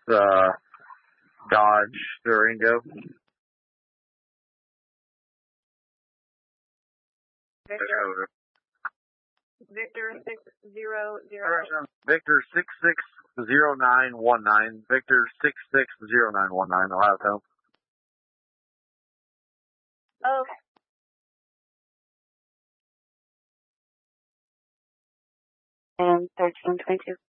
Dodge Durango. Victor 600. Victor 660919. Victor 660919. Ohio Town. Okay. And 1322.